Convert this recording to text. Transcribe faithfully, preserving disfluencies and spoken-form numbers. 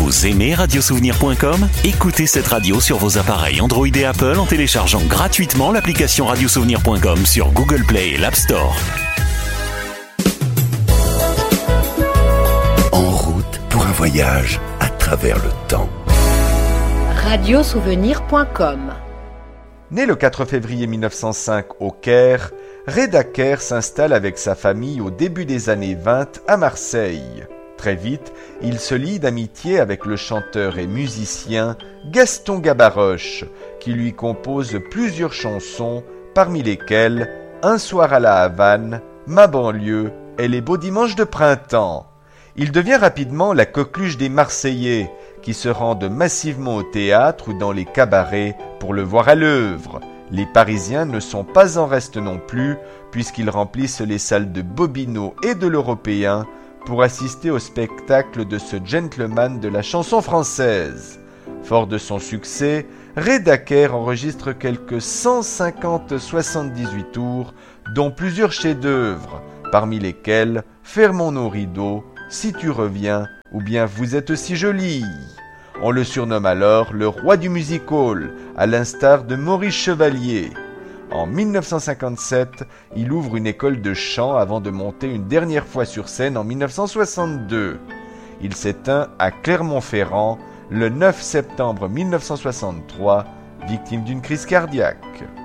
Vous aimez radiosouvenir point com ? Écoutez cette radio sur vos appareils Android et Apple en téléchargeant gratuitement l'application radiosouvenir point com sur Google Play et l'App Store. En route pour un voyage à travers le temps. radiosouvenir point com. Né le quatre février mille neuf cent cinq au Caire, Reda Kerr s'installe avec sa famille au début des années vingt à Marseille. Très vite, il se lie d'amitié avec le chanteur et musicien Gaston Gabaroche, qui lui compose plusieurs chansons, parmi lesquelles Un soir à la Havane, Ma banlieue et Les beaux dimanches de printemps. Il devient rapidement la coqueluche des Marseillais, qui se rendent massivement au théâtre ou dans les cabarets pour le voir à l'œuvre. Les Parisiens ne sont pas en reste non plus, puisqu'ils remplissent les salles de Bobino et de l'Européen pour assister au spectacle de ce gentleman de la chanson française. Fort de son succès, Reda Kerr enregistre quelques cent cinquante soixante-dix-huit tours, dont plusieurs chefs-d'œuvre, parmi lesquels Fermons nos rideaux, Si tu reviens, ou bien Vous êtes si jolie. On le surnomme alors le roi du music-hall, à l'instar de Maurice Chevalier. En mille neuf cent cinquante-sept, il ouvre une école de chant avant de monter une dernière fois sur scène en mille neuf cent soixante-deux. Il s'éteint à Clermont-Ferrand le neuf septembre mille neuf cent soixante-trois, victime d'une crise cardiaque.